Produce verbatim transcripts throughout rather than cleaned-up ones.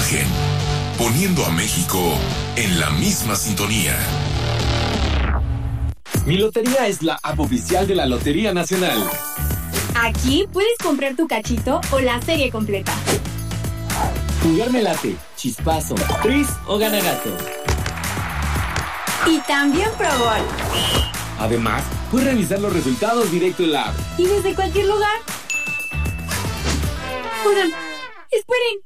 Imagen, poniendo a México en la misma sintonía. Mi Lotería es la app oficial de la Lotería Nacional. Aquí puedes comprar tu cachito o la serie completa. Jugar me late, chispazo, tris o ganagato. Y también Pro Gol. Además, puedes revisar los resultados directo en la app. Y desde cualquier lugar. Oigan, esperen.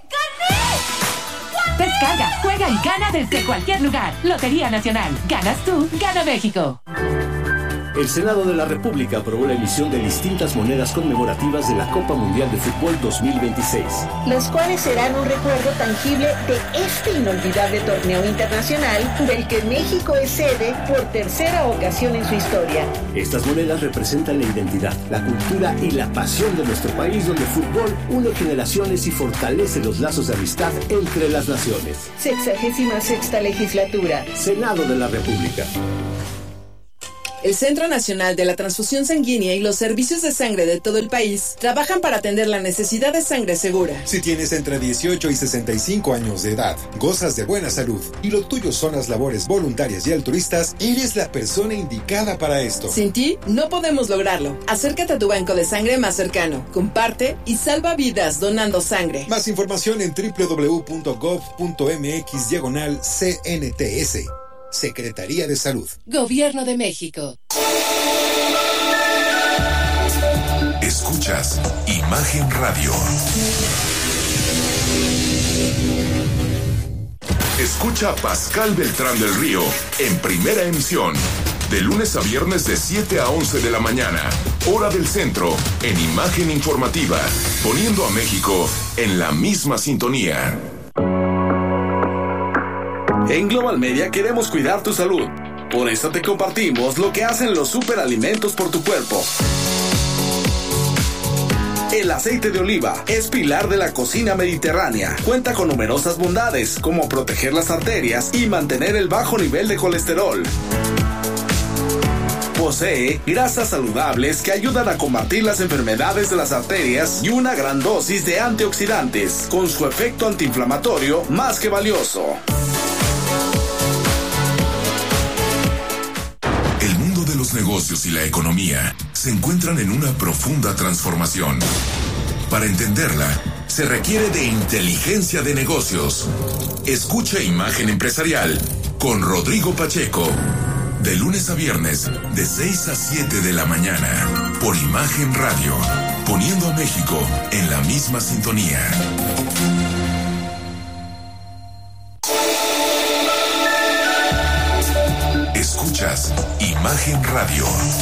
¡Gané! Descarga, juega y gana desde cualquier lugar. Lotería Nacional. Ganas tú, gana México. El Senado de la República aprobó la emisión de distintas monedas conmemorativas de la Copa Mundial de Fútbol dos mil veintiséis. Las cuales serán un recuerdo tangible de este inolvidable torneo internacional del que México es sede por tercera ocasión en su historia. Estas monedas representan la identidad, la cultura y la pasión de nuestro país, donde el fútbol une generaciones y fortalece los lazos de amistad entre las naciones. Sexagésima sexta legislatura. Senado de la República. El Centro Nacional de la Transfusión Sanguínea y los servicios de sangre de todo el país trabajan para atender la necesidad de sangre segura. Si tienes entre dieciocho y sesenta y cinco años de edad, gozas de buena salud y lo tuyo son las labores voluntarias y altruistas, eres la persona indicada para esto. Sin ti, no podemos lograrlo. Acércate a tu banco de sangre más cercano, comparte y salva vidas donando sangre. Más información en doble u doble u doble u punto gov punto eme equis diagonal C N T S. Secretaría de Salud. Gobierno de México. Escuchas Imagen Radio. Escucha a Pascal Beltrán del Río en Primera Emisión, de lunes a viernes de siete a once de la mañana, hora del centro, en Imagen Informativa, poniendo a México en la misma sintonía. En Global Media queremos cuidar tu salud. Por eso te compartimos lo que hacen los superalimentos por tu cuerpo. El aceite de oliva es pilar de la cocina mediterránea. Cuenta con numerosas bondades, como proteger las arterias y mantener el bajo nivel de colesterol. Posee grasas saludables que ayudan a combatir las enfermedades de las arterias y una gran dosis de antioxidantes, con su efecto antiinflamatorio más que valioso. Los negocios y la economía se encuentran en una profunda transformación. Para entenderla, se requiere de inteligencia de negocios. Escucha Imagen Empresarial con Rodrigo Pacheco, de lunes a viernes, de seis a siete de la mañana, por Imagen Radio, poniendo a México en la misma sintonía. Escuchas Imagen Radio.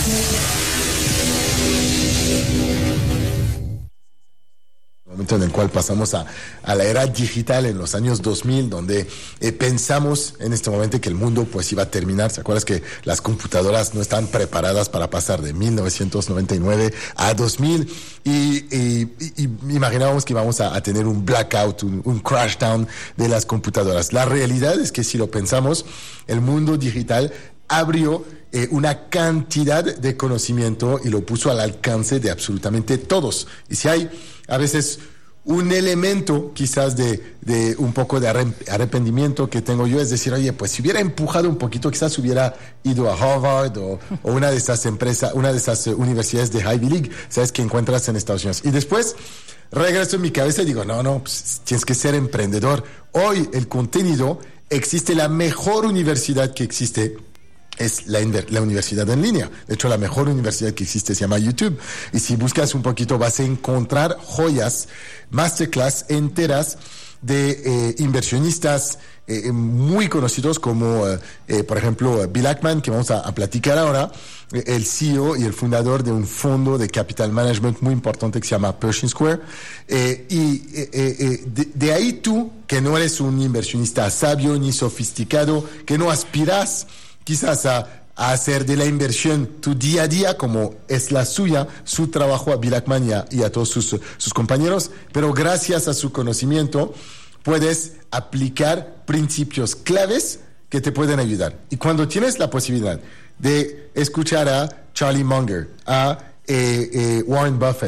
Momento en el cual pasamos a, a la era digital en los años dos mil, donde eh, pensamos en este momento que el mundo pues iba a terminar. ¿Se acuerdas que las computadoras no están preparadas para pasar de mil novecientos noventa y nueve a dos mil? Y, y, y, y imaginábamos que íbamos a, a tener un blackout, un, un crash down de las computadoras. La realidad es que si lo pensamos, el mundo digital abrió eh, una cantidad de conocimiento y lo puso al alcance de absolutamente todos. Y si hay a veces un elemento quizás de, de un poco de arrepentimiento que tengo yo, es decir, oye, pues si hubiera empujado un poquito, quizás hubiera ido a Harvard o, o una de estas empresas, una de estas universidades de Ivy League, ¿sabes?, que encuentras en Estados Unidos. Y después regreso en mi cabeza y digo, no, no, pues, tienes que ser emprendedor. Hoy el contenido, existe la mejor universidad que existe, es la, la universidad en línea. De hecho, la mejor universidad que existe se llama YouTube. Y si buscas un poquito, vas a encontrar joyas, masterclass enteras de eh, inversionistas eh, muy conocidos como, eh, eh, por ejemplo, Bill Ackman, que vamos a, a platicar ahora, eh, el C E O y el fundador de un fondo de capital management muy importante que se llama Pershing Square. Eh, y eh, eh, de, de ahí tú, que no eres un inversionista sabio ni sofisticado, que no aspiras quizás a, a hacer de la inversión tu día a día, como es la suya, su trabajo, a Bill Ackman y a, y a todos sus, sus compañeros, pero gracias a su conocimiento puedes aplicar principios claves que te pueden ayudar. Y cuando tienes la posibilidad de escuchar a Charlie Munger, a eh, eh, Warren Buffett,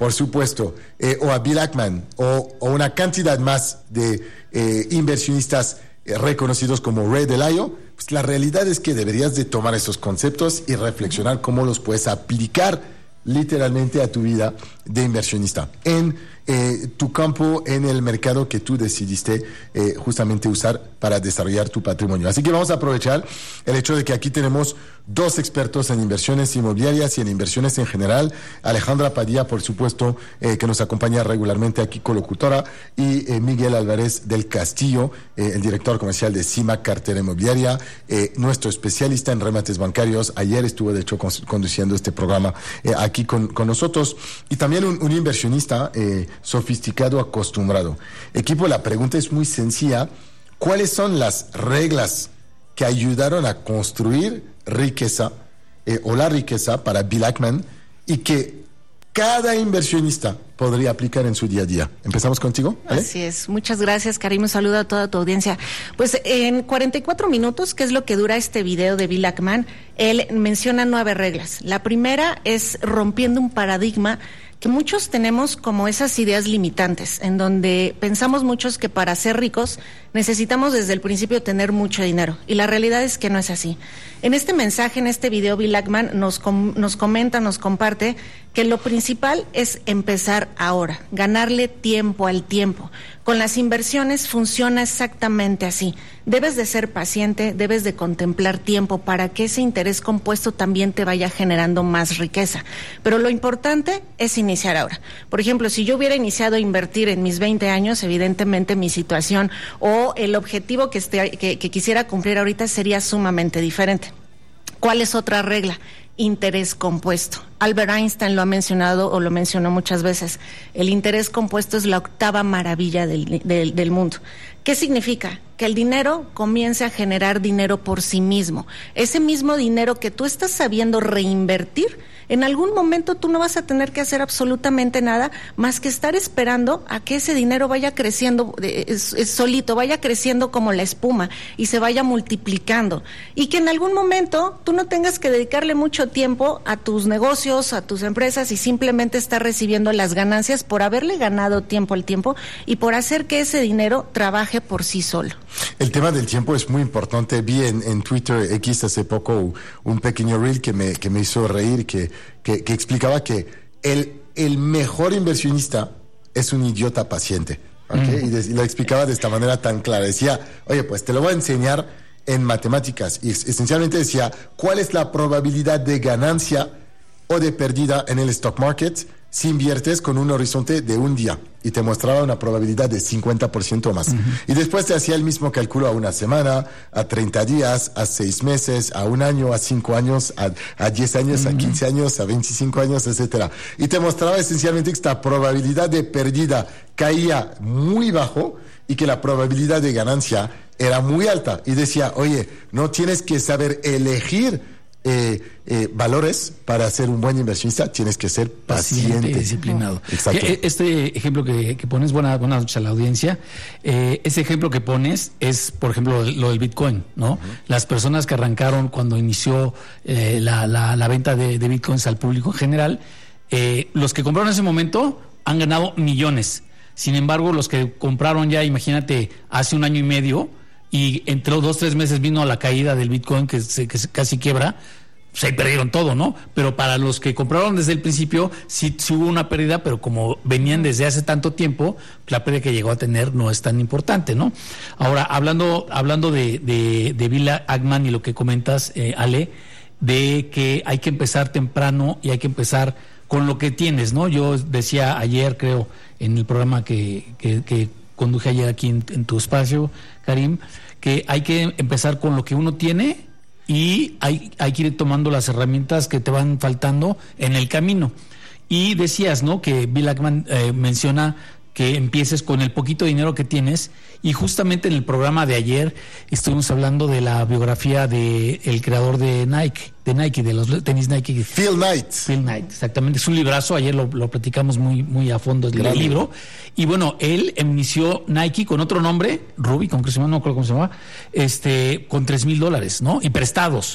por supuesto, eh, o a Bill Ackman, o, o una cantidad más de eh, inversionistas eh, reconocidos como Ray Dalio, pues la realidad es que deberías de tomar esos conceptos y reflexionar cómo los puedes aplicar literalmente a tu vida de inversionista en eh, tu campo, en el mercado que tú decidiste eh, justamente usar para desarrollar tu patrimonio. Así que vamos a aprovechar el hecho de que aquí tenemos dos expertos en inversiones inmobiliarias y en inversiones en general. Alejandra Padilla, por supuesto, eh, que nos acompaña regularmente aquí, colocutora, y eh, Miguel Álvarez del Castillo, eh, el director comercial de CIMA Cartera Inmobiliaria, eh, nuestro especialista en remates bancarios. Ayer estuvo, de hecho, con, conduciendo este programa eh, aquí con, con nosotros, y también un, un inversionista eh, sofisticado, acostumbrado. Equipo, la pregunta es muy sencilla. ¿Cuáles son las reglas que ayudaron a construir riqueza eh, o la riqueza para Bill Ackman y que cada inversionista podría aplicar en su día a día? Empezamos contigo, ¿vale? Así es. Muchas gracias, Karim. Un saludo a toda tu audiencia. Pues en cuarenta y cuatro minutos, que es lo que dura este video de Bill Ackman, él menciona nueve reglas. La primera es rompiendo un paradigma que muchos tenemos, como esas ideas limitantes, en donde pensamos muchos que para ser ricos necesitamos desde el principio tener mucho dinero, y la realidad es que no es así. En este mensaje, en este video, Bill Ackman nos, com- nos comenta, nos comparte que lo principal es empezar ahora, ganarle tiempo al tiempo. Con las inversiones funciona exactamente así. Debes de ser paciente, debes de contemplar tiempo para que ese interés compuesto también te vaya generando más riqueza. Pero lo importante es iniciar ahora. Por ejemplo, si yo hubiera iniciado a invertir en mis veinte años, evidentemente mi situación o el objetivo que, esté, que, que quisiera cumplir ahorita sería sumamente diferente. ¿Cuál es otra regla? Interés compuesto. Albert Einstein lo ha mencionado o lo mencionó muchas veces. El interés compuesto es la octava maravilla del, del, del mundo. ¿Qué significa? Que el dinero comience a generar dinero por sí mismo. Ese mismo dinero que tú estás sabiendo reinvertir, en algún momento tú no vas a tener que hacer absolutamente nada más que estar esperando a que ese dinero vaya creciendo es, es solito, vaya creciendo como la espuma y se vaya multiplicando. Y que en algún momento tú no tengas que dedicarle mucho tiempo a tus negocios, a tus empresas, y simplemente estar recibiendo las ganancias por haberle ganado tiempo al tiempo y por hacer que ese dinero trabaje por sí solo. El tema del tiempo es muy importante. Vi en, en Twitter X hace poco un pequeño reel que me, que me hizo reír, que, que, que explicaba que el, el mejor inversionista es un idiota paciente. ¿Okay? Mm. Y, de, y lo explicaba de esta manera tan clara. Decía, oye, pues te lo voy a enseñar en matemáticas. Y es, esencialmente decía, ¿cuál es la probabilidad de ganancia o de pérdida en el stock market si inviertes con un horizonte de un día? Y te mostraba una probabilidad de cincuenta por ciento más. Uh-huh. Y después te hacía el mismo cálculo a una semana, a treinta días, a seis meses, a un año, a cinco años, a, a diez años, uh-huh. a quince años, a veinticinco años, etcétera. Y te mostraba esencialmente que esta probabilidad de pérdida caía muy bajo y que la probabilidad de ganancia era muy alta. Y decía, oye, no tienes que saber elegir Eh, eh, valores para ser un buen inversionista, tienes que ser paciente, paciente disciplinado. Exacto. Este ejemplo que, que pones, buena, buenas noches a la audiencia. Eh, ese ejemplo que pones es, por ejemplo, lo del Bitcoin, ¿no? Uh-huh. Las personas que arrancaron cuando inició eh, la, la, la venta de, de Bitcoins al público en general, eh, los que compraron en ese momento han ganado millones. Sin embargo, los que compraron ya, imagínate, hace un año y medio, y entre dos, tres meses vino la caída del Bitcoin que, se, que se casi quiebra, se perdieron todo, ¿no? Pero para los que compraron desde el principio, sí, sí hubo una pérdida, pero como venían desde hace tanto tiempo, la pérdida que llegó a tener no es tan importante, ¿no? Ahora, hablando hablando de, de, de Bill Ackman y lo que comentas, eh, Ale, de que hay que empezar temprano y hay que empezar con lo que tienes, ¿no? Yo decía ayer, creo, en el programa que, que, que conduje ayer aquí en, en tu espacio, Karim, que hay que empezar con lo que uno tiene y hay, hay que ir tomando las herramientas que te van faltando en el camino. Y decías, ¿no?, que Bill Ackman eh, menciona que empieces con el poquito dinero que tienes, y justamente en el programa de ayer estuvimos hablando de la biografía de el creador de Nike, de Nike, de los tenis Nike. Phil Knight. Phil Knight, exactamente. Es un librazo, ayer lo, lo platicamos muy, muy a fondo el, el libro. Y bueno, él inició Nike con otro nombre, Ruby, con, no recuerdo cómo se llama, este, con tres mil dólares, ¿no? Y prestados.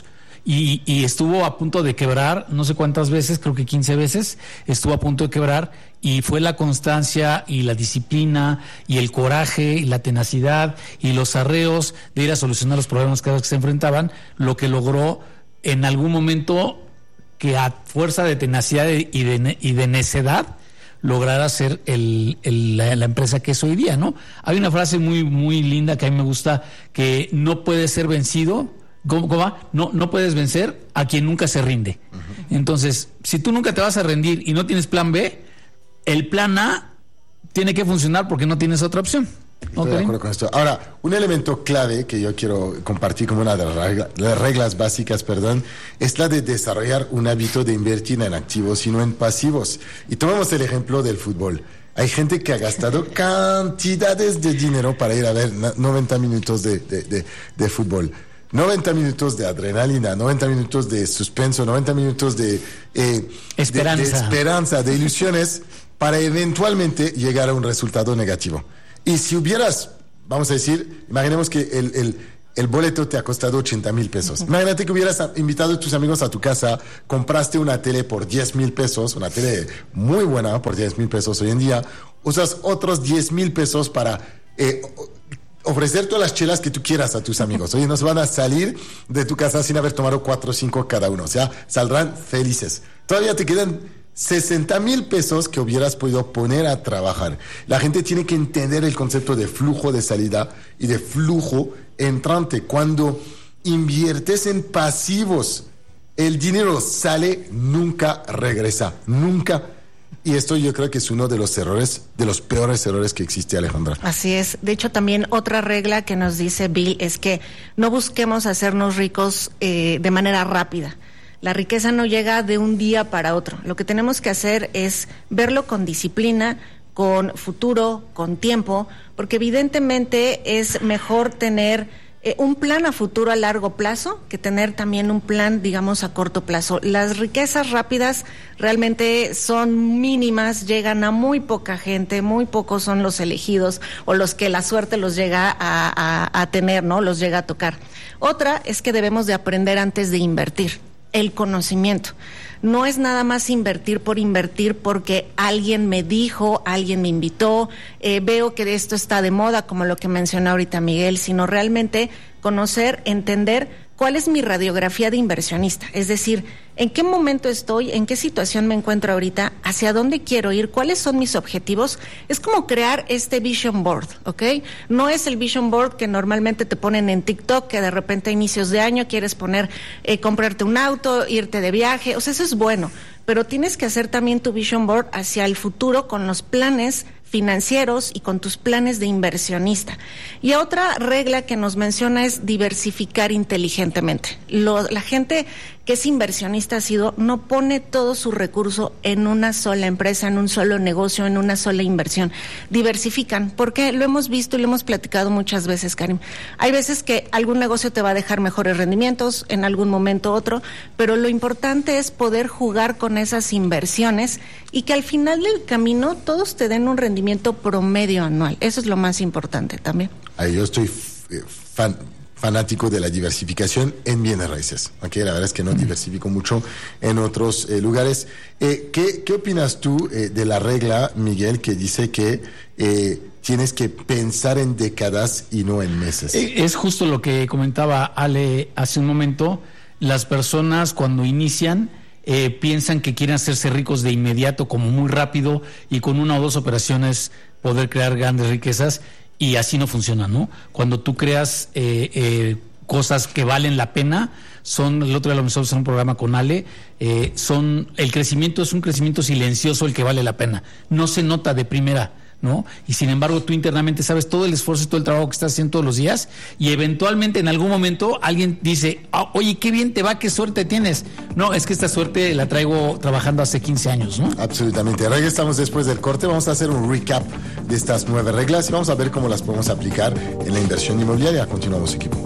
y, y estuvo a punto de quebrar, no sé cuántas veces, creo que quince veces, estuvo a punto de quebrar, y fue la constancia y la disciplina y el coraje y la tenacidad y los arreos de ir a solucionar los problemas cada vez que se enfrentaban, lo que logró en algún momento que a fuerza de tenacidad y de, y de necedad lograra ser el, el, la, la empresa que es hoy día, ¿no? Hay una frase muy, muy linda que a mí me gusta, que no puede ser vencido. ¿Cómo, cómo va? No, no puedes vencer a quien nunca se rinde. Uh-huh. Entonces, si tú nunca te vas a rendir y no tienes plan B, el plan A tiene que funcionar porque no tienes otra opción. Estoy okay. de acuerdo con esto. Ahora, un elemento clave que yo quiero compartir como una de las reglas, las reglas básicas, perdón, es la de desarrollar un hábito de invertir en activos y no en pasivos. Y tomamos el ejemplo del fútbol. Hay gente que ha gastado cantidades de dinero para ir a ver noventa minutos de, de, de, de fútbol. noventa minutos de adrenalina, noventa minutos de suspenso, noventa minutos de, eh, esperanza. de, de esperanza, de ilusiones, para eventualmente llegar a un resultado negativo. Y si hubieras, vamos a decir, imaginemos que el, el, el boleto te ha costado ochenta mil pesos. Uh-huh. Imagínate que hubieras invitado a tus amigos a tu casa, compraste una tele por diez mil pesos, una tele muy buena por diez mil pesos hoy en día, usas otros diez mil pesos para eh, ofrecer todas las chelas que tú quieras a tus amigos. Oye, no se van a salir de tu casa sin haber tomado cuatro o cinco cada uno. O sea, saldrán felices. Todavía te quedan sesenta mil pesos que hubieras podido poner a trabajar. La gente tiene que entender el concepto de flujo de salida y de flujo entrante. Cuando inviertes en pasivos, el dinero sale, nunca regresa, nunca. Y esto yo creo que es uno de los errores, de los peores errores que existe, Alejandra. Así es. De hecho, también otra regla que nos dice Bill es que no busquemos hacernos ricos eh, de manera rápida. La riqueza no llega de un día para otro. Lo que tenemos que hacer es verlo con disciplina, con futuro, con tiempo, porque evidentemente es mejor tener eh, un plan a futuro a largo plazo que tener también un plan, digamos, a corto plazo. Las riquezas rápidas realmente son mínimas, llegan a muy poca gente, muy pocos son los elegidos o los que la suerte los llega a, a, a tener, ¿no? Los llega a tocar. Otra es que debemos de aprender antes de invertir. El conocimiento. No es nada más invertir por invertir porque alguien me dijo, alguien me invitó, eh, veo que esto está de moda, como lo que mencionó ahorita Miguel, sino realmente conocer, entender cuál es mi radiografía de inversionista. Es decir, en qué momento estoy, en qué situación me encuentro ahorita, hacia dónde quiero ir, cuáles son mis objetivos. Es como crear este vision board, ¿ok? No es el vision board que normalmente te ponen en TikTok, que de repente a inicios de año quieres poner, eh, comprarte un auto, irte de viaje, o sea, eso es bueno, pero tienes que hacer también tu vision board hacia el futuro con los planes financieros y con tus planes de inversionista. Y otra regla que nos menciona es diversificar inteligentemente. Lo, la gente que es inversionista ha sido, no pone todo su recurso en una sola empresa, en un solo negocio, en una sola inversión. Diversifican, porque lo hemos visto y lo hemos platicado muchas veces, Karim. Hay veces que algún negocio te va a dejar mejores rendimientos, en algún momento otro, pero lo importante es poder jugar con esas inversiones y que al final del camino todos te den un rendimiento promedio anual. Eso es lo más importante también. Ahí yo estoy fan, fanático de la diversificación en bienes raíces. Okay, la verdad es que no diversifico mucho en otros eh, lugares. Eh, ¿qué, ¿Qué opinas tú eh, de la regla, Miguel, que dice que eh, tienes que pensar en décadas y no en meses? Es justo lo que comentaba Ale hace un momento. Las personas cuando inician Eh, piensan que quieren hacerse ricos de inmediato, como muy rápido, y con una o dos operaciones poder crear grandes riquezas, y así no funciona, ¿no? Cuando tú creas eh, eh, cosas que valen la pena, son, el otro día lo empezamos en un programa con Ale, eh, son, el crecimiento es un crecimiento silencioso el que vale la pena, no se nota de primera, ¿no? Y sin embargo tú internamente sabes todo el esfuerzo y todo el trabajo que estás haciendo todos los días, y eventualmente en algún momento alguien dice, oh, oye, qué bien te va, qué suerte tienes. No, es que esta suerte la traigo trabajando hace quince años, ¿no? Absolutamente. Regresamos después del corte, vamos a hacer un recap de estas nueve reglas y vamos a ver cómo las podemos aplicar en la inversión inmobiliaria. Continuamos, equipo.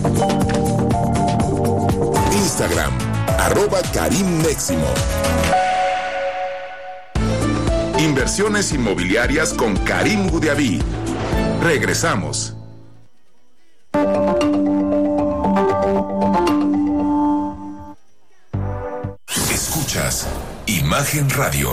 Instagram, arroba Karim Máximo. Inversiones inmobiliarias con Karim Gudiaví. Regresamos. Escuchas Imagen Radio.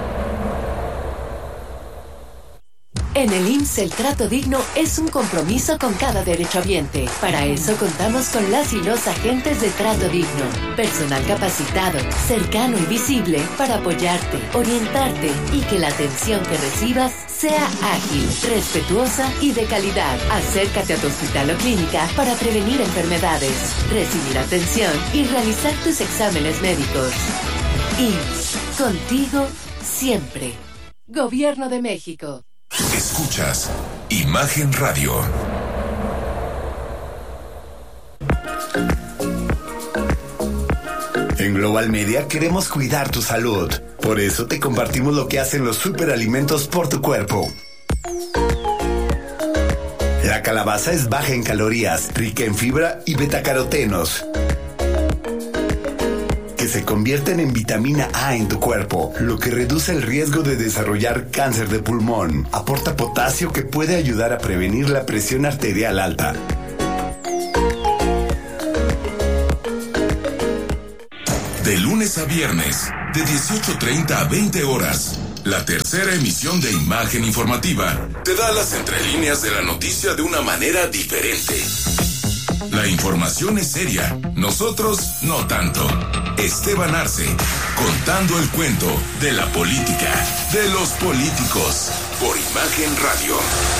En el I M S S el trato digno es un compromiso con cada derechohabiente. Para eso contamos con las y los agentes de trato digno. Personal capacitado, cercano y visible para apoyarte, orientarte y que la atención que recibas sea ágil, respetuosa y de calidad. Acércate a tu hospital o clínica para prevenir enfermedades, recibir atención y realizar tus exámenes médicos. I M S S, contigo siempre. Gobierno de México. Escuchas Imagen Radio. En Global Media queremos cuidar tu salud. Por eso te compartimos lo que hacen los superalimentos por tu cuerpo. La calabaza es baja en calorías, rica en fibra y betacarotenos, que se convierten en vitamina A en tu cuerpo, lo que reduce el riesgo de desarrollar cáncer de pulmón. Aporta potasio que puede ayudar a prevenir la presión arterial alta. De lunes a viernes, de dieciocho treinta a veinte horas, la tercera emisión de Imagen Informativa te da las entrelíneas de la noticia de una manera diferente. La información es seria, nosotros no tanto. Esteban Arce, contando el cuento de la política, de los políticos, por Imagen Radio.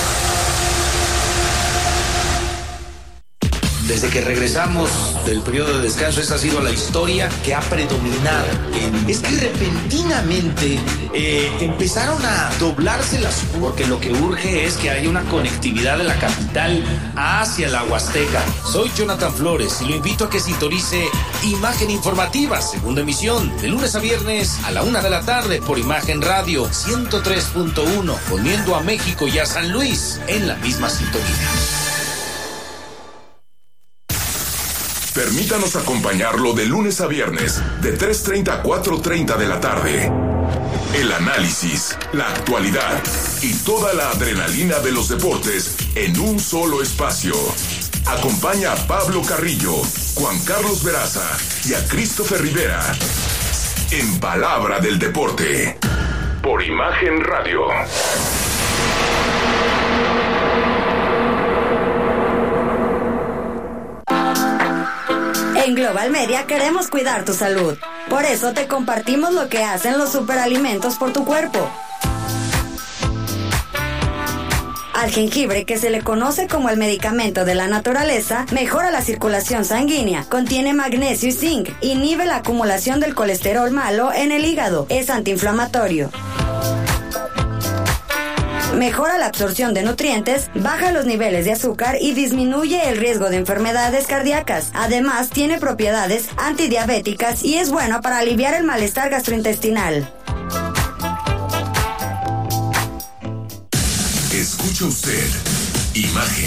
Desde que regresamos del periodo de descanso, esa ha sido la historia que ha predominado. Es que repentinamente eh, empezaron a doblarse las... Porque lo que urge es que haya una conectividad de la capital hacia la Huasteca. Soy Jonathan Flores y lo invito a que sintonice Imagen Informativa, segunda emisión, de lunes a viernes a la una de la tarde por Imagen Radio ciento tres punto uno, poniendo a México y a San Luis en la misma sintonía. Permítanos acompañarlo de lunes a viernes, de tres treinta a cuatro treinta de la tarde. El análisis, la actualidad y toda la adrenalina de los deportes en un solo espacio. Acompaña a Pablo Carrillo, Juan Carlos Veraza y a Christopher Rivera. En Palabra del Deporte, por Imagen Radio. En Global Media queremos cuidar tu salud. Por eso te compartimos lo que hacen los superalimentos por tu cuerpo. Al jengibre, que se le conoce como el medicamento de la naturaleza, mejora la circulación sanguínea, contiene magnesio y zinc, inhibe la acumulación del colesterol malo en el hígado, es antiinflamatorio. Mejora la absorción de nutrientes, baja los niveles de azúcar y disminuye el riesgo de enfermedades cardíacas. Además, tiene propiedades antidiabéticas y es bueno para aliviar el malestar gastrointestinal. Escucha usted Imagen.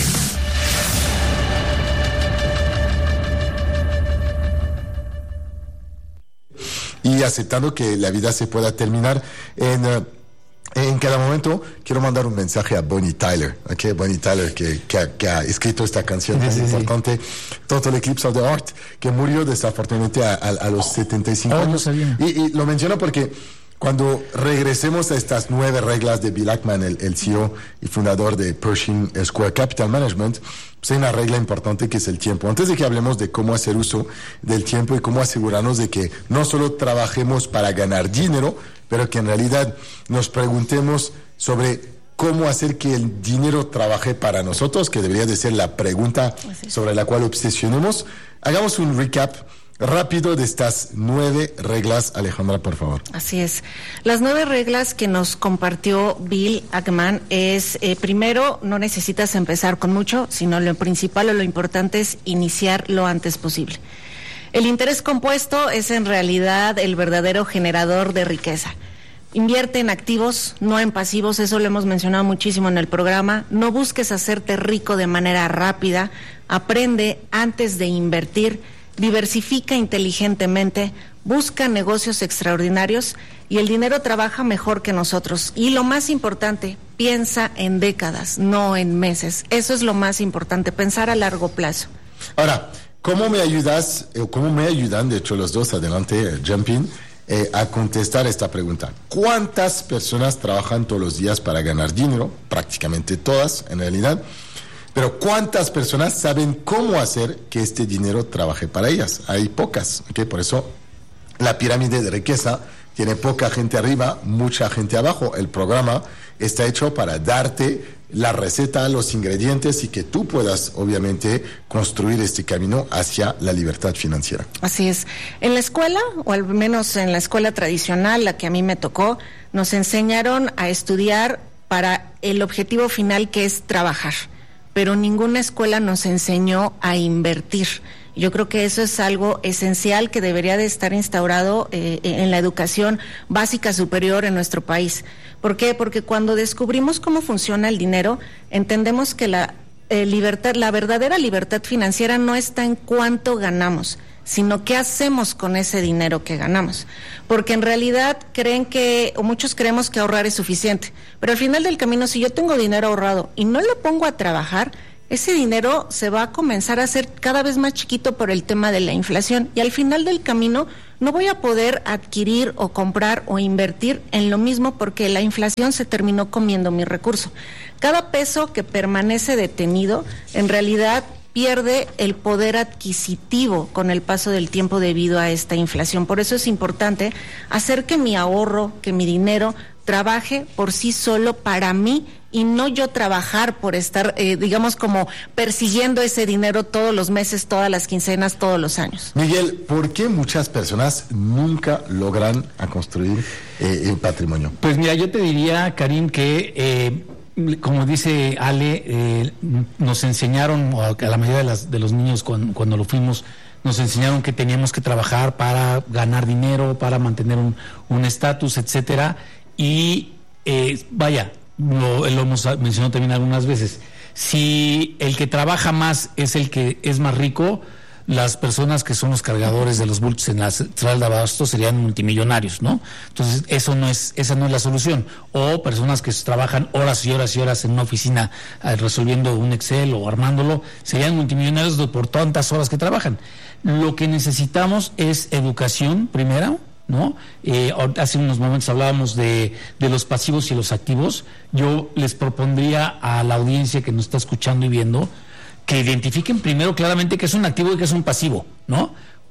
Y aceptando que la vida se pueda terminar en... Uh, En cada momento quiero mandar un mensaje a Bonnie Tyler, ¿okay? Bonnie Tyler que, que, ha, que ha escrito esta canción tan sí, importante, sí. Total Eclipse of the Heart, que murió desafortunadamente a, a, a los setenta y cinco oh, años. Y, y lo menciono porque cuando regresemos a estas nueve reglas de Bill Ackman, el, el C E O y fundador de Pershing Square Capital Management, pues hay una regla importante que es el tiempo. Antes de que hablemos de cómo hacer uso del tiempo y cómo asegurarnos de que no solo trabajemos para ganar dinero, pero que en realidad nos preguntemos sobre cómo hacer que el dinero trabaje para nosotros, que debería de ser la pregunta sobre la cual obsesionemos. Hagamos un recap rápido de estas nueve reglas, Alejandra, por favor. Así es. Las nueve reglas que nos compartió Bill Ackman es, eh, primero, no necesitas empezar con mucho, sino lo principal o lo importante es iniciar lo antes posible. El interés compuesto es en realidad el verdadero generador de riqueza. Invierte en activos, no en pasivos, eso lo hemos mencionado muchísimo en el programa. No busques hacerte rico de manera rápida, aprende antes de invertir, diversifica inteligentemente, busca negocios extraordinarios y el dinero trabaja mejor que nosotros. Y lo más importante, piensa en décadas, no en meses. Eso es lo más importante, pensar a largo plazo. Ahora, ¿cómo me ayudas, o cómo me ayudan, de hecho los dos, adelante, Jumpin, eh, a contestar esta pregunta. ¿Cuántas personas trabajan todos los días para ganar dinero? Prácticamente todas, en realidad. Pero ¿cuántas personas saben cómo hacer que este dinero trabaje para ellas? Hay pocas, ¿okay? Por eso la pirámide de riqueza tiene poca gente arriba, mucha gente abajo. El programa está hecho para darte la receta, los ingredientes y que tú puedas, obviamente, construir este camino hacia la libertad financiera. Así es. En la escuela, o al menos en la escuela tradicional, la que a mí me tocó, nos enseñaron a estudiar para el objetivo final, que es trabajar. Pero ninguna escuela nos enseñó a invertir. Yo creo que eso es algo esencial que debería de estar instaurado eh, en la educación básica superior en nuestro país. ¿Por qué? Porque cuando descubrimos cómo funciona el dinero, entendemos que la eh, libertad, la verdadera libertad financiera no está en cuánto ganamos, sino qué hacemos con ese dinero que ganamos. Porque en realidad creen que, o muchos creemos que ahorrar es suficiente, pero al final del camino, si yo tengo dinero ahorrado y no lo pongo a trabajar, ese dinero se va a comenzar a hacer cada vez más chiquito por el tema de la inflación, y al final del camino no voy a poder adquirir o comprar o invertir en lo mismo, porque la inflación se terminó comiendo mi recurso. Cada peso que permanece detenido, en realidad pierde el poder adquisitivo con el paso del tiempo debido a esta inflación. Por eso es importante hacer que mi ahorro, que mi dinero trabaje por sí solo para mí, y no yo trabajar por estar, eh, digamos, como persiguiendo ese dinero todos los meses, todas las quincenas, todos los años. Miguel, ¿por qué muchas personas nunca logran a construir eh, el patrimonio? Pues mira, yo te diría, Karim, que eh, como dice Ale, eh, nos enseñaron, o a la mayoría de, las, de los niños cuando, cuando lo fuimos, nos enseñaron que teníamos que trabajar para ganar dinero, para mantener un estatus, etcétera, y eh, vaya, Lo, lo hemos mencionado también algunas veces. Si el que trabaja más es el que es más rico, las personas que son los cargadores de los bultos en la central de abasto serían multimillonarios, ¿no? Entonces, eso no es, esa no es la solución. O personas que trabajan horas y horas y horas en una oficina eh, resolviendo un Excel o armándolo, serían multimillonarios por tantas horas que trabajan. Lo que necesitamos es educación, primero, ¿no? Eh, hace unos momentos hablábamos de, de los pasivos y los activos. Yo les propondría a la audiencia que nos está escuchando y viendo que identifiquen primero claramente qué es un activo y qué es un pasivo, ¿no?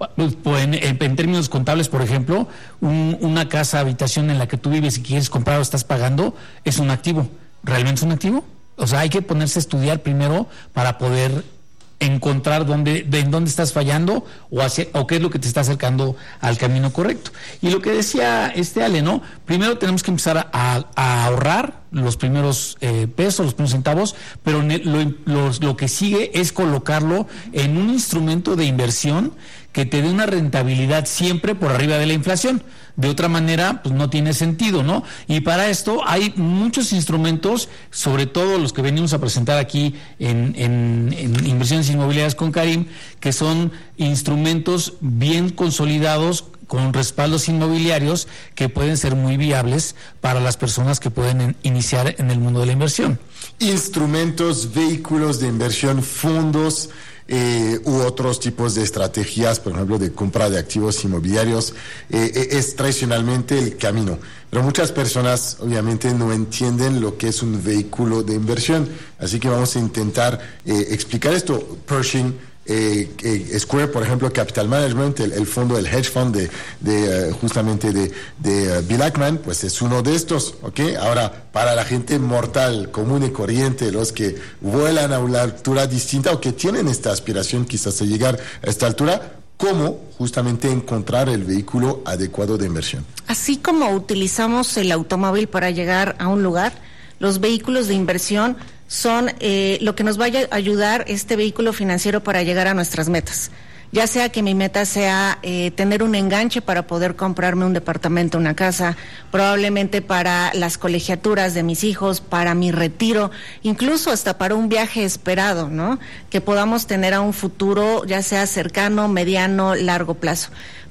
En, en, en términos contables, por ejemplo, un, una casa, habitación en la que tú vives y quieres comprar o estás pagando, es un activo. ¿Realmente es un activo? O sea, hay que ponerse a estudiar primero para poder encontrar dónde, de en dónde estás fallando o, hacia, o qué es lo que te está acercando al camino correcto. Y lo que decía este Ale, ¿no? Primero tenemos que empezar a, a ahorrar los primeros eh, pesos, los primeros centavos, pero lo, lo, lo que sigue es colocarlo en un instrumento de inversión que te dé una rentabilidad siempre por arriba de la inflación. De otra manera, pues no tiene sentido, ¿no? Y para esto hay muchos instrumentos, sobre todo los que venimos a presentar aquí en, en, en Inversiones Inmobiliarias con Karim, que son instrumentos bien consolidados, con respaldos inmobiliarios que pueden ser muy viables para las personas que pueden en, iniciar en el mundo de la inversión. Instrumentos, vehículos de inversión, fondos eh, u otros tipos de estrategias, por ejemplo, de compra de activos inmobiliarios, eh, es tradicionalmente el camino. Pero muchas personas obviamente no entienden lo que es un vehículo de inversión, así que vamos a intentar eh, explicar esto. Pershing, Eh, eh, Square, por ejemplo, Capital Management, el, el fondo, el hedge fund de, de uh, justamente de, de uh, Bill Ackman, pues es uno de estos, ¿ok? Ahora, para la gente mortal, común y corriente, los que vuelan a una altura distinta o que tienen esta aspiración quizás de llegar a esta altura, ¿cómo justamente encontrar el vehículo adecuado de inversión? Así como utilizamos el automóvil para llegar a un lugar, los vehículos de inversión son eh, lo que nos vaya a ayudar este vehículo financiero para llegar a nuestras metas. Ya sea que mi meta sea eh, tener un enganche para poder comprarme un departamento, una casa, probablemente para las colegiaturas de mis hijos, para mi retiro, incluso hasta para un viaje esperado, ¿no? Que podamos tener a un futuro, ya sea cercano, mediano, largo plazo.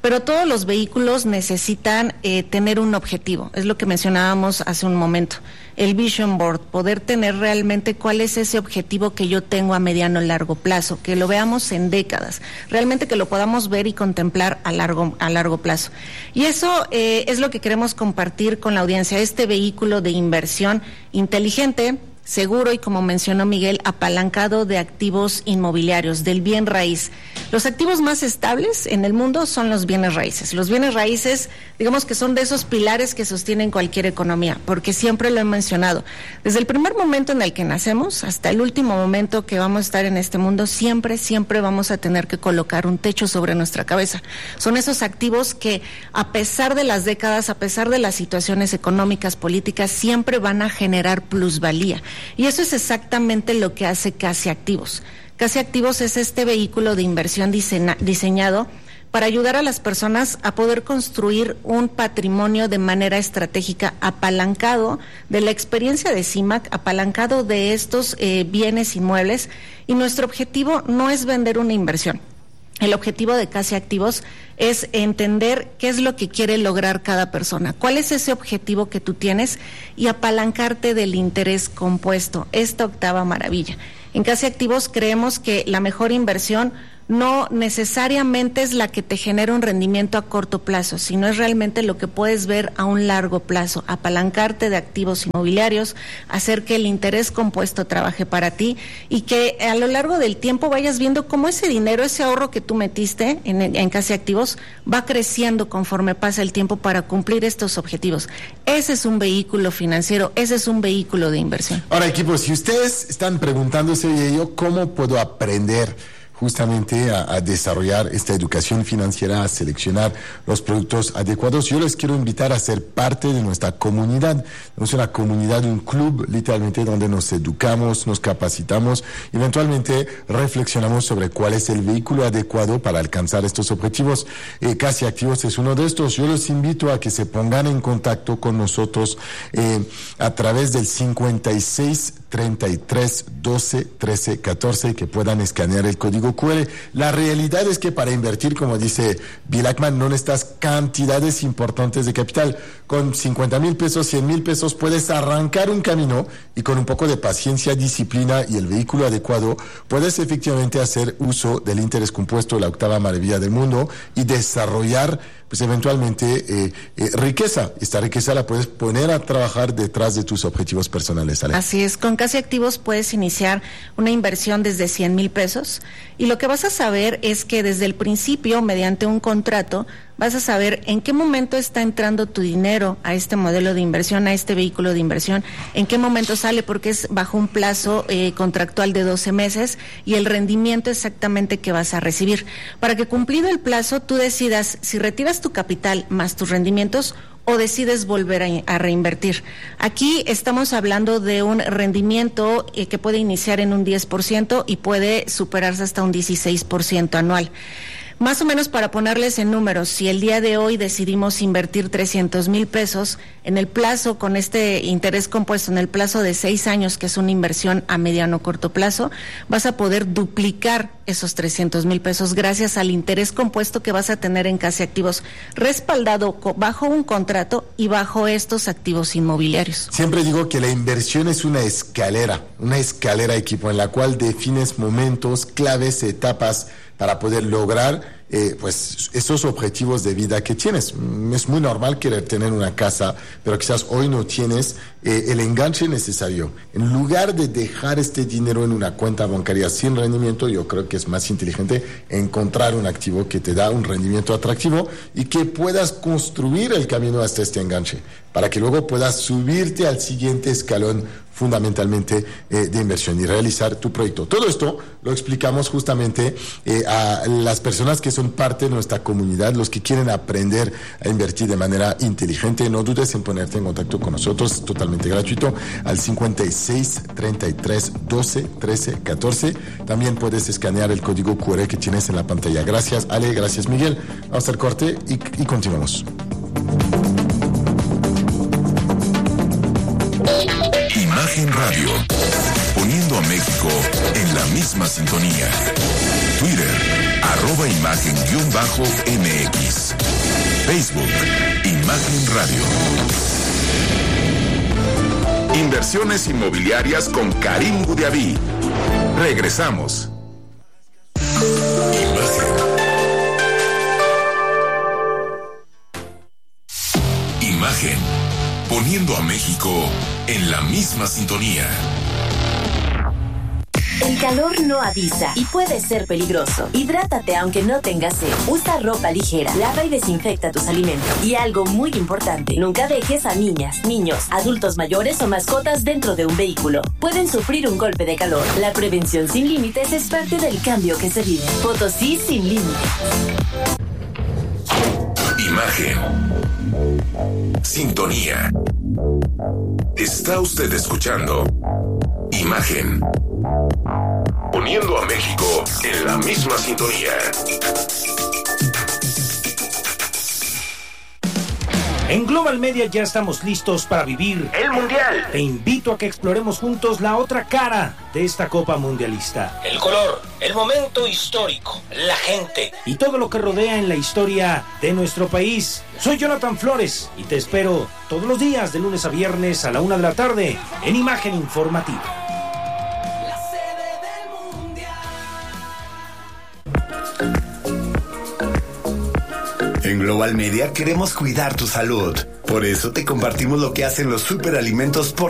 pero todos los vehículos necesitan eh, tener un objetivo, es lo que mencionábamos hace un momento, el Vision Board, poder tener realmente cuál es ese objetivo que yo tengo a mediano y largo plazo, que lo veamos en décadas, realmente que lo podamos ver y contemplar a largo, a largo plazo. Y eso eh, es lo que queremos compartir con la audiencia, este vehículo de inversión inteligente, seguro y, como mencionó Miguel, apalancado de activos inmobiliarios, del bien raíz. Los activos más estables en el mundo son los bienes raíces. Los bienes raíces, digamos que son de esos pilares que sostienen cualquier economía, porque siempre lo he mencionado. Desde el primer momento en el que nacemos hasta el último momento que vamos a estar en este mundo, siempre, siempre vamos a tener que colocar un techo sobre nuestra cabeza. Son esos activos que, a pesar de las décadas, a pesar de las situaciones económicas, políticas, siempre van a generar plusvalía. Y eso es exactamente lo que hace Casi Activos. Casi Activos es este vehículo de inversión diseña, diseñado para ayudar a las personas a poder construir un patrimonio de manera estratégica, apalancado de la experiencia de C I M A C, apalancado de estos eh, bienes inmuebles. Y nuestro objetivo no es vender una inversión. El objetivo de Casi Activos es entender qué es lo que quiere lograr cada persona, cuál es ese objetivo que tú tienes y apalancarte del interés compuesto, esta octava maravilla. En Casi Activos creemos que la mejor inversión no necesariamente es la que te genera un rendimiento a corto plazo, sino es realmente lo que puedes ver a un largo plazo, apalancarte de activos inmobiliarios, hacer que el interés compuesto trabaje para ti y que a lo largo del tiempo vayas viendo cómo ese dinero, ese ahorro que tú metiste en, en Casi Activos va creciendo conforme pasa el tiempo para cumplir estos objetivos. Ese es un vehículo financiero, ese es un vehículo de inversión. Ahora, equipo, si ustedes están preguntándose, oye, yo, ¿cómo puedo aprender justamente a, a desarrollar esta educación financiera, a seleccionar los productos adecuados? Yo les quiero invitar a ser parte de nuestra comunidad. Es una comunidad, un club, literalmente, donde nos educamos, nos capacitamos, eventualmente reflexionamos sobre cuál es el vehículo adecuado para alcanzar estos objetivos. Eh, Casi Activos es uno de estos. Yo los invito a que se pongan en contacto con nosotros eh, a través del cincuenta y seis, treinta y tres, doce, trece, catorce, que puedan escanear el código cu erre. La realidad es que para invertir, como dice Bill Ackman, no necesitas cantidades importantes de capital. Con cincuenta mil pesos, cien mil pesos, puedes arrancar un camino y con un poco de paciencia, disciplina y el vehículo adecuado, puedes efectivamente hacer uso del interés compuesto, la octava maravilla del mundo, y desarrollar pues eventualmente eh, eh, riqueza. Esta riqueza la puedes poner a trabajar detrás de tus objetivos personales, Ale. Así es, con Casi Activos puedes iniciar una inversión desde cien mil pesos y lo que vas a saber es que desde el principio, mediante un contrato, vas a saber en qué momento está entrando tu dinero a este modelo de inversión, a este vehículo de inversión, en qué momento sale, porque es bajo un plazo eh, contractual de doce meses y el rendimiento exactamente que vas a recibir. Para que cumplido el plazo tú decidas si retiras tu capital más tus rendimientos o decides volver a, a reinvertir. Aquí estamos hablando de un rendimiento eh, que puede iniciar en un diez por ciento y puede superarse hasta un dieciséis por ciento anual. Más o menos, para ponerles en números, si el día de hoy decidimos invertir trescientos mil pesos en el plazo, con este interés compuesto, en el plazo de seis años, que es una inversión a mediano o corto plazo, vas a poder duplicar esos trescientos mil pesos gracias al interés compuesto que vas a tener en Casi Activos, respaldado bajo un contrato y bajo estos activos inmobiliarios. Siempre digo que la inversión es una escalera, una escalera, equipo, en la cual defines momentos, claves, etapas para poder lograr eh, pues esos objetivos de vida que tienes. Es muy normal querer tener una casa, pero quizás hoy no tienes eh, el enganche necesario. En lugar de dejar este dinero en una cuenta bancaria sin rendimiento, yo creo que es más inteligente encontrar un activo que te da un rendimiento atractivo y que puedas construir el camino hasta este enganche, para que luego puedas subirte al siguiente escalón, fundamentalmente eh, de inversión, y realizar tu proyecto. Todo esto lo explicamos justamente eh, a las personas que son parte de nuestra comunidad, los que quieren aprender a invertir de manera inteligente. No dudes en ponerte en contacto con nosotros, es totalmente gratuito, al cincuenta y seis, treinta y tres, doce, trece, catorce. También puedes escanear el código cu erre que tienes en la pantalla. Gracias, Ale, gracias, Miguel. Vamos al corte y, y continuamos. Imagen Radio, poniendo a México en la misma sintonía. Twitter, arroba imagen guión bajo M X. Facebook, Imagen Radio. Inversiones inmobiliarias con Karim Gudiaví. Regresamos. Imagen. Imagen, poniendo a México en la misma sintonía. El calor no avisa y puede ser peligroso. Hidrátate aunque no tengas sed. Usa ropa ligera, lava y desinfecta tus alimentos. Y algo muy importante, nunca dejes a niñas, niños, adultos mayores o mascotas dentro de un vehículo. Pueden sufrir un golpe de calor. La prevención sin límites es parte del cambio que se vive. Potosí sin límites. Imagen. Sintonía. Está usted escuchando Imagen, poniendo a México en la misma sintonía. En Global Media ya estamos listos para vivir el Mundial. Te invito a que exploremos juntos la otra cara de esta Copa Mundialista. El color, el momento histórico, la gente y todo lo que rodea en la historia de nuestro país. Soy Jonathan Flores y te espero todos los días de lunes a viernes a la una de la tarde en Imagen Informativa. En Global Media queremos cuidar tu salud. Por eso te compartimos lo que hacen los superalimentos por